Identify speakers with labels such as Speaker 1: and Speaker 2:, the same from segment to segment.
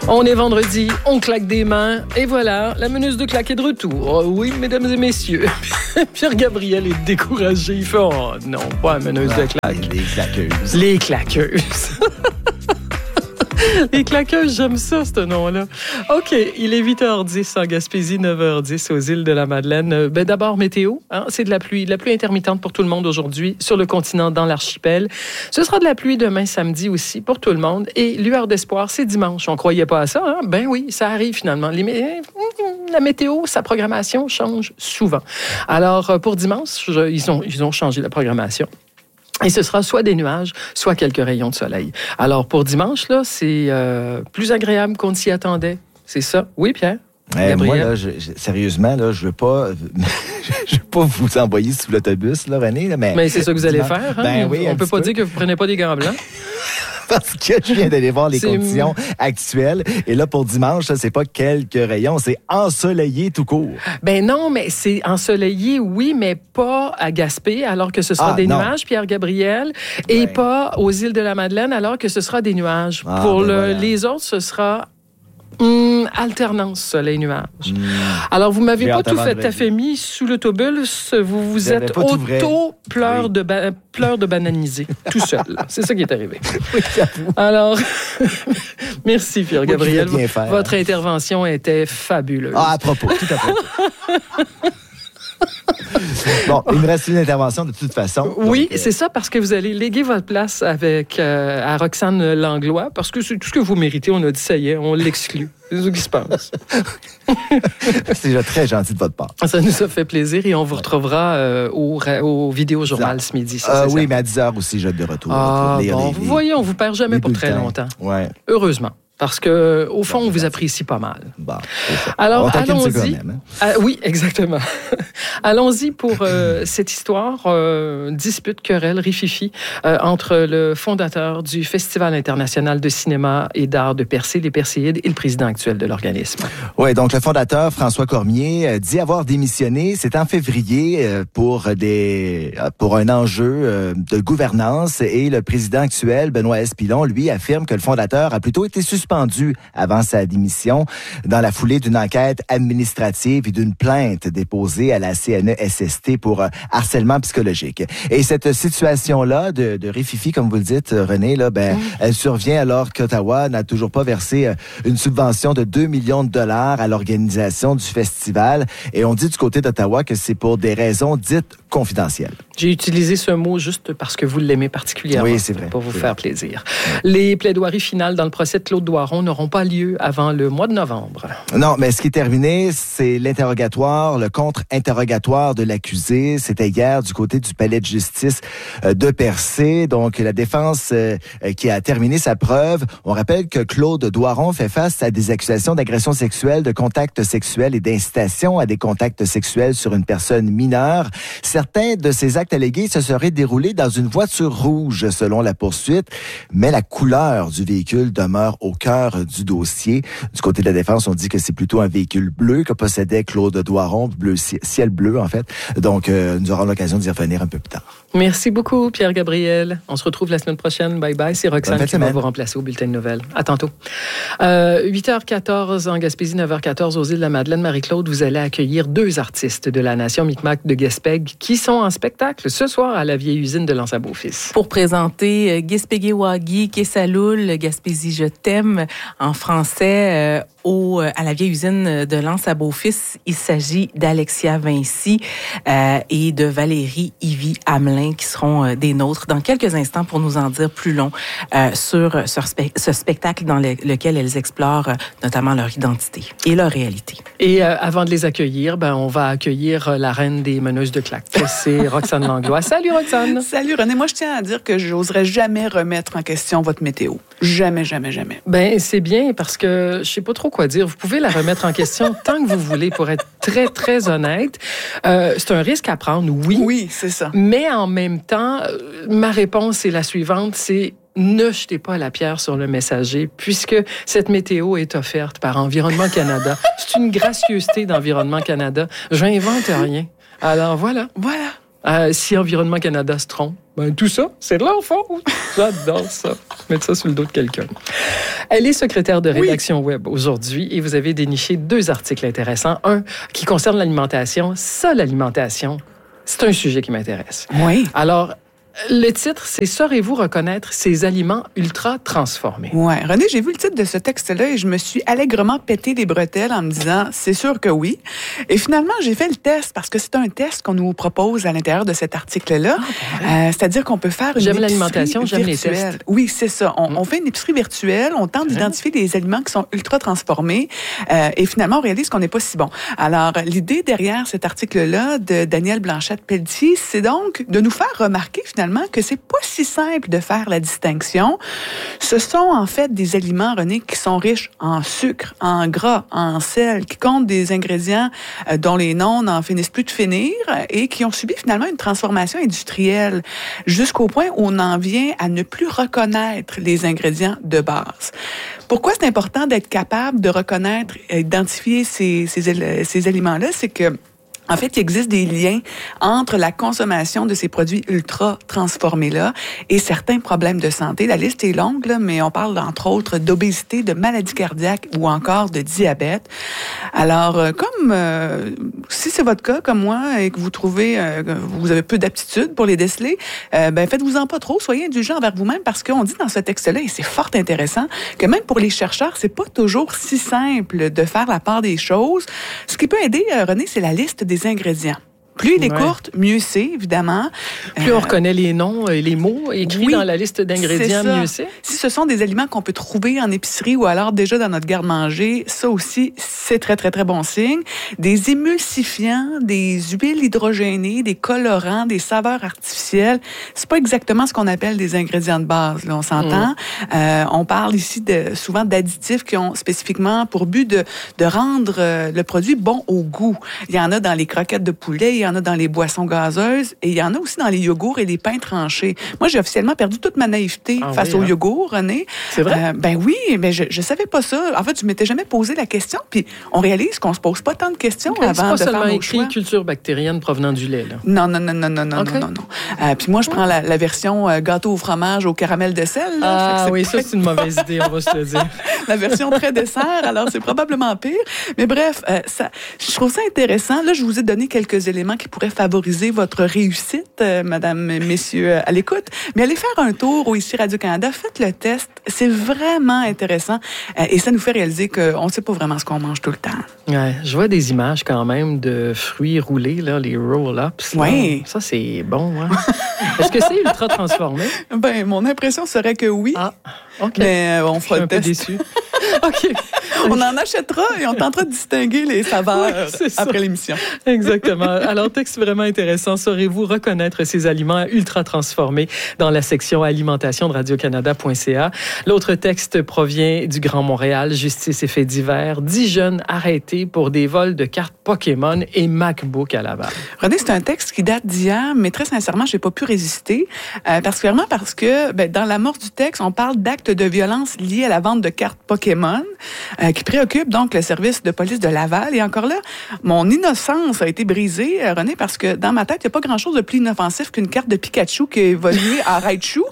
Speaker 1: On est vendredi, on claque des mains, et voilà, la meneuse de claque est de retour. Oui, mesdames et messieurs. Pierre-Gabriel est découragé. Il fait, oh non, pas la meneuse de claque.
Speaker 2: Les claqueuses.
Speaker 1: Les claqueuses. Les claqueuses, j'aime ça, ce nom-là. OK, il est 8h10 en Gaspésie, 9h10 aux îles de la Madeleine. D'abord, météo. Hein, c'est de la pluie intermittente pour tout le monde aujourd'hui sur le continent, dans l'archipel. Ce sera de la pluie demain, samedi aussi, pour tout le monde. Et lueur d'espoir, c'est dimanche. On croyait pas à ça, hein? Ben oui, ça arrive finalement. La météo, sa programmation change souvent. Alors, pour dimanche, ils ont changé la programmation. Et ce sera soit des nuages, soit quelques rayons de soleil. Alors, pour dimanche, là, c'est plus agréable qu'on s'y attendait. C'est ça? Oui, Pierre?
Speaker 2: Moi, là, sérieusement, là, je veux pas vous envoyer sous l'autobus, là, René. Là,
Speaker 1: mais c'est ça que vous allez faire. Hein?
Speaker 2: Ben oui,
Speaker 1: on peut pas dire que vous prenez pas des gants blancs.
Speaker 2: Parce que je viens d'aller voir les conditions actuelles. Et là, pour dimanche, ça, c'est pas quelques rayons, c'est ensoleillé tout court.
Speaker 1: Ben non, mais c'est ensoleillé, oui, mais pas à Gaspé, alors que ce sera des nuages, Pierre-Gabriel, et pas aux îles de la Madeleine, alors que ce sera des nuages. Pour les autres, ce sera alternance soleil-nuage. Alors, vous m'avez pas tout fait mis sous l'autobus. Vous êtes auto-pleur de bananisé, tout seul. C'est ça qui est arrivé.
Speaker 2: Oui, j'avoue.
Speaker 1: Alors, merci Pierre-Gabriel. Votre
Speaker 2: hein.
Speaker 1: intervention était fabuleuse.
Speaker 2: À propos, tout à fait. Bon, il me reste une intervention de toute façon.
Speaker 1: Oui, c'est ça, parce que vous allez léguer votre place à Roxane Langlois, parce que c'est tout ce que vous méritez. On a dit, ça y est, on l'exclut. C'est ce qui se passe.
Speaker 2: C'est déjà très gentil de votre part.
Speaker 1: Ça nous a fait plaisir et on vous retrouvera au Vidéo-Journal ce midi.
Speaker 2: Oui, mais à 10h aussi, je vais être de retour.
Speaker 1: Vous voyez, on vous perd jamais pour très longtemps.
Speaker 2: Ouais.
Speaker 1: Heureusement. Parce que au fond, on vous apprécie pas mal.
Speaker 2: Bon,
Speaker 1: alors, allons-y.
Speaker 2: Même, hein?
Speaker 1: Oui, exactement. Allons-y pour cette histoire, dispute, querelle, rififi, entre le fondateur du Festival international de cinéma et d'art de Percé, les Perséides, et le président actuel de l'organisme.
Speaker 2: Oui, donc le fondateur, François Cormier, dit avoir démissionné. C'est en février pour un enjeu de gouvernance, et le président actuel, Benoît S. Pilon, lui, affirme que le fondateur a plutôt été suspendu avant sa démission dans la foulée d'une enquête administrative et d'une plainte déposée à la CNESST pour harcèlement psychologique. Et cette situation-là de rififi, comme vous le dites, René, là, elle survient alors qu'Ottawa n'a toujours pas versé une subvention de 2 millions de dollars à l'organisation du festival. Et on dit du côté d'Ottawa que c'est pour des raisons dites confidentielles.
Speaker 1: J'ai utilisé ce mot juste parce que vous l'aimez particulièrement.
Speaker 2: Oui, c'est vrai.
Speaker 1: Pour vous faire plaisir. Les plaidoiries finales dans le procès de Claude Doiron n'auront pas lieu avant le mois de novembre.
Speaker 2: Non, mais ce qui est terminé, c'est l'interrogatoire, le contre-interrogatoire de l'accusé. C'était hier du côté du palais de justice de Percé. Donc, la défense qui a terminé sa preuve. On rappelle que Claude Doiron fait face à des accusations d'agression sexuelle, de contact sexuel et d'incitation à des contacts sexuels sur une personne mineure. Certains de ces actes allégués se seraient déroulés dans une voiture rouge, selon la poursuite, mais la couleur du véhicule demeure au cœur du dossier. Du côté de la défense, on dit que c'est plutôt un véhicule bleu que possédait Claude Doiron, ciel bleu en fait. Donc, nous aurons l'occasion d'y revenir un peu plus tard.
Speaker 1: Merci beaucoup, Pierre-Gabriel. On se retrouve la semaine prochaine. Bye bye. C'est Roxane qui va vous remplacer au bulletin de nouvelles. À tantôt. 8h14 en Gaspésie, 9h14 aux îles de la Madeleine. Marie-Claude, vous allez accueillir 2 artistes de la Nation Micmac de Gaspeg qui sont en spectacle ce soir à la vieille usine de l'Anse à Beaufils.
Speaker 3: Pour présenter Gaspégué-Wagi, Kessaloul, Gaspésie je t'aime en français à la vieille usine de l'Anse à Beaufils. Il s'agit d'Alexia Vinci et de Valérie Ivy Hamelin qui seront des nôtres dans quelques instants pour nous en dire plus long sur ce spectacle dans lequel elles explorent notamment leur identité et leur réalité.
Speaker 1: Et avant de les accueillir, on va accueillir la reine des meneuses de claques. C'est Roxane Langlois. Salut Roxane!
Speaker 4: Salut René. Moi, je tiens à dire que j'oserais jamais remettre en question votre météo. Jamais, jamais, jamais.
Speaker 1: C'est bien parce que je sais pas trop quoi dire. Vous pouvez la remettre en question tant que vous voulez, pour être très, très honnête. C'est un risque à prendre, oui.
Speaker 4: Oui, c'est ça.
Speaker 1: Mais en même temps, ma réponse est la suivante, c'est ne jetez pas la pierre sur le messager, puisque cette météo est offerte par Environnement Canada. C'est une gracieuseté d'Environnement Canada. J'invente rien. Alors, voilà.
Speaker 4: Voilà.
Speaker 1: Si Environnement Canada se trompe, ben, tout ça, c'est de leur faute. J'adore ça. Mettre ça sur le dos de quelqu'un. Elle est secrétaire de rédaction web aujourd'hui et vous avez déniché 2 articles intéressants. Un qui concerne l'alimentation. Ça, l'alimentation, c'est un sujet qui m'intéresse.
Speaker 4: Oui.
Speaker 1: Alors, le titre, c'est « Saurez-vous reconnaître ces aliments ultra transformés ».
Speaker 4: Oui. René, j'ai vu le titre de ce texte-là et je me suis allègrement pété les bretelles en me disant « c'est sûr que oui ». Et finalement, j'ai fait le test parce que c'est un test qu'on nous propose à l'intérieur de cet article-là. C'est-à-dire qu'on peut faire une épicerie
Speaker 1: l'alimentation, j'aime les tests.
Speaker 4: Oui, c'est ça. On fait une épicerie virtuelle, on tente d'identifier des aliments qui sont ultra transformés et finalement, on réalise qu'on n'est pas si bon. Alors, l'idée derrière cet article-là de Danielle Blanchette-Pelletier, c'est donc de nous faire remarquer finalement que c'est pas si simple de faire la distinction. Ce sont en fait des aliments, René, qui sont riches en sucre, en gras, en sel, qui comptent des ingrédients dont les noms n'en finissent plus de finir et qui ont subi finalement une transformation industrielle jusqu'au point où on en vient à ne plus reconnaître les ingrédients de base. Pourquoi c'est important d'être capable de reconnaître et d'identifier ces aliments-là? C'est que en fait, il existe des liens entre la consommation de ces produits ultra transformés-là et certains problèmes de santé. La liste est longue, là, mais on parle entre autres d'obésité, de maladies cardiaques ou encore de diabète. Alors, comme si c'est votre cas, comme moi, et que vous trouvez que vous avez peu d'aptitude pour les déceler, ben faites-vous-en pas trop, soyez indulgents envers vous-même parce qu'on dit dans ce texte-là, et c'est fort intéressant, que même pour les chercheurs, c'est pas toujours si simple de faire la part des choses. Ce qui peut aider, René, c'est la liste des ingrédients. Plus il est courte, mieux c'est, évidemment.
Speaker 1: Plus on reconnaît les noms et les mots écrits dans la liste d'ingrédients, mieux c'est.
Speaker 4: Si ce sont des aliments qu'on peut trouver en épicerie ou alors déjà dans notre garde-manger, ça aussi, c'est très, très, très bon signe. Des émulsifiants, des huiles hydrogénées, des colorants, des saveurs artificielles, c'est pas exactement ce qu'on appelle des ingrédients de base, là, on s'entend. On parle ici souvent d'additifs qui ont spécifiquement pour but de rendre le produit bon au goût. Il y en a dans les croquettes de poulet, il y en a dans les boissons gazeuses et il y en a aussi dans les yogourts et les pains tranchés. Moi, j'ai officiellement perdu toute ma naïveté face au yogourt, René.
Speaker 1: C'est vrai?
Speaker 4: Ben oui, mais je savais pas ça. En fait, je m'étais jamais posé la question, puis on réalise qu'on se pose pas tant de questions avant de faire nos choix.
Speaker 1: C'est pas seulement écrit culture bactérienne provenant du lait, là.
Speaker 4: Non. Puis moi, je prends la version gâteau au fromage au caramel de sel.
Speaker 1: Là. Oui, ça, c'est une mauvaise idée, on va se le dire.
Speaker 4: La version très dessert, alors c'est probablement pire. Mais bref, je trouve ça intéressant. Là, je vous ai donné quelques éléments qui pourraient favoriser votre réussite, madame, messieurs, à l'écoute. Mais allez faire un tour au ICI Radio-Canada, faites le test. C'est vraiment intéressant et ça nous fait réaliser qu'on ne sait pas vraiment ce qu'on mange tout le temps.
Speaker 1: Ouais, je vois des images quand même de fruits roulés, là, les roll-ups.
Speaker 4: Oui.
Speaker 1: Ça, c'est bon. Hein? Est-ce que c'est ultra transformé?
Speaker 4: Ben, mon impression serait que oui.
Speaker 1: Ah, OK.
Speaker 4: Mais on fera le test.
Speaker 1: Je suis un peu déçu. OK.
Speaker 4: On en achètera et on tentera de distinguer les saveurs après l'émission.
Speaker 1: Exactement. Alors, texte vraiment intéressant. Saurez-vous reconnaître ces aliments ultra transformés dans la section alimentation de radiocanada.ca. L'autre texte provient du Grand Montréal, Justice et faits divers. 10 jeunes arrêtés pour des vols de cartes Pokémon et MacBook à Laval.
Speaker 4: René, c'est un texte qui date d'hier, mais très sincèrement, je n'ai pas pu résister. Particulièrement parce que dans l'amorce du texte, on parle d'actes de violence liés à la vente de cartes Pokémon qui préoccupent donc le service de police de Laval. Et encore là, mon innocence a été brisée, René, parce que dans ma tête, il n'y a pas grand-chose de plus inoffensif qu'une carte de Pikachu qui a évolué en Raichu.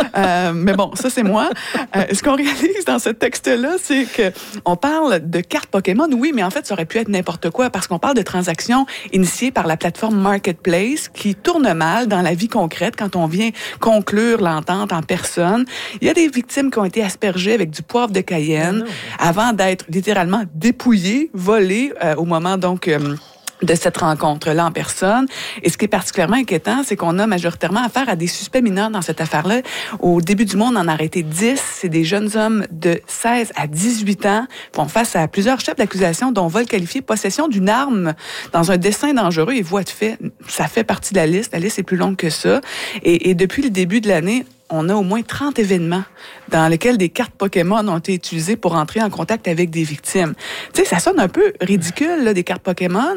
Speaker 4: Mais bon, ça, c'est moi. Ce qu'on réalise dans ce texte-là, c'est qu'on parle de cartes Pokémon, oui, mais en fait, ça aurait pu être n'importe quoi parce qu'on parle de transactions initiées par la plateforme Marketplace qui tourne mal dans la vie concrète quand on vient conclure l'entente en personne. Il y a des victimes qui ont été aspergées avec du poivre de Cayenne avant d'être littéralement dépouillées, volées au moment donc de cette rencontre-là en personne. Et ce qui est particulièrement inquiétant, c'est qu'on a majoritairement affaire à des suspects mineurs dans cette affaire-là. Au début du mois, on en a arrêté 10. C'est des jeunes hommes de 16 à 18 ans font face à plusieurs chefs d'accusation, dont vol qualifié, possession d'une arme dans un dessein dangereux et voie de fait. Ça fait partie de la liste. La liste est plus longue que ça. Et depuis le début de l'année, on a au moins 30 événements dans lesquels des cartes Pokémon ont été utilisées pour entrer en contact avec des victimes. Tu sais, ça sonne un peu ridicule, là, des cartes Pokémon,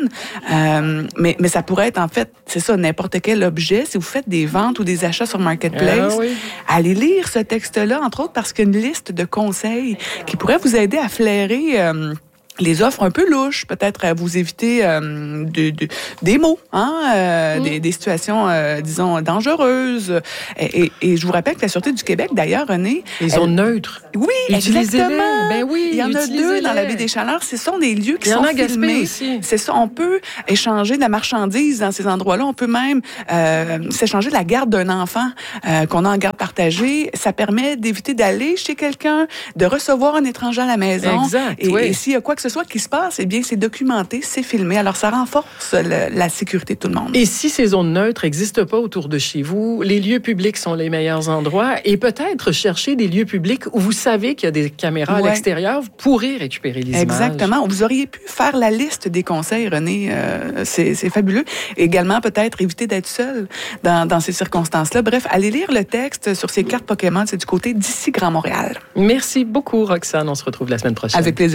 Speaker 4: mais ça pourrait être, en fait, c'est ça, n'importe quel objet. Si vous faites des ventes ou des achats sur Marketplace, allez lire ce texte-là, entre autres, parce qu'il y a une liste de conseils qui pourrait vous aider à flairer les offres un peu louches, peut-être à vous éviter des mots, des situations, disons, dangereuses. Et je vous rappelle que la Sûreté du Québec, d'ailleurs, René...
Speaker 1: Les zones neutres.
Speaker 4: Oui, exactement.
Speaker 1: Ben oui,
Speaker 4: il y en a 2 dans la baie des Chaleurs. Ce sont des lieux qui sont filmés.
Speaker 1: Aussi.
Speaker 4: C'est ça, on peut échanger de la marchandise dans ces endroits-là. On peut même s'échanger la garde d'un enfant qu'on a en garde partagée. Ça permet d'éviter d'aller chez quelqu'un, de recevoir un étranger à la maison.
Speaker 1: Exact,
Speaker 4: et s'il y a quoi que ce soit qui se passe, eh bien, c'est documenté, c'est filmé. Alors, ça renforce la sécurité de tout le monde.
Speaker 1: Et si ces zones neutres n'existent pas autour de chez vous, les lieux publics sont les meilleurs endroits et peut-être chercher des lieux publics où vous savez qu'il y a des caméras à l'extérieur, vous pourrez récupérer les images.
Speaker 4: Exactement. Vous auriez pu faire la liste des conseils, René. C'est fabuleux. Également, peut-être éviter d'être seul dans ces circonstances-là. Bref, allez lire le texte sur ces cartes Pokémon. C'est du côté d'ici Grand Montréal.
Speaker 1: Merci beaucoup, Roxane. On se retrouve la semaine prochaine.
Speaker 4: Avec plaisir.